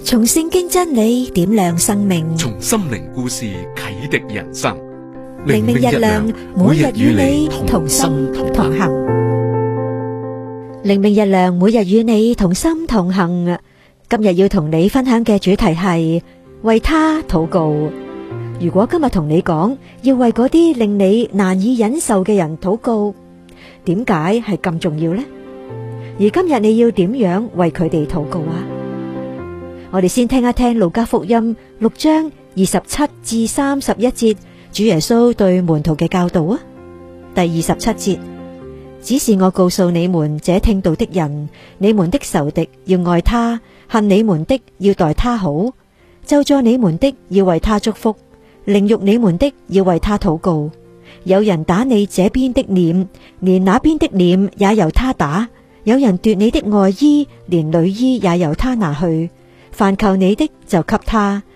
從聖經真理點亮生命， 從心靈故事啟迪人生。 靈命日亮，每日與你同心同行。靈命日亮，每日與你同心同行。今日要同你分享嘅主題係為他禱告。如果今日同你講要為嗰啲令你難以忍受嘅人禱告，點解係咁重要呢？而今日你要點樣為佢哋禱告啊？我哋先聽一聽路加福音6章27至31節，主耶穌對門徒嘅教導啊。第27節，只是我告訴你們這聽道的人，你們的仇敵要愛他，恨你們的要待他好，咒詛你們的要為他祝福，凌辱你們的要為他禱告。有人打你這邊的臉，連那邊的臉也由他打；有人奪你的外衣，連裡衣也由他拿去。凡求你的就給他，